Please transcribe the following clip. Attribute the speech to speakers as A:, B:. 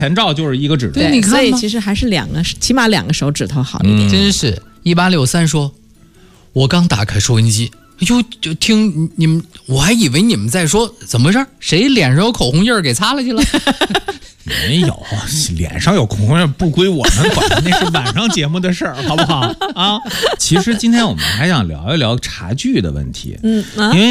A: 前兆就是一个指头。
B: 对，
C: 你看
B: 所以其实还是起码2个手指头好一点。
C: 真是1863说，我刚打开收音机，就听你们，我还以为你们在说怎么回事，谁脸上有口红印儿给擦了去了？
A: 没有，脸上有口红印不归我们管，那是晚上节目的事儿，好不好啊？其实今天我们还想聊一聊茶具的问题，因为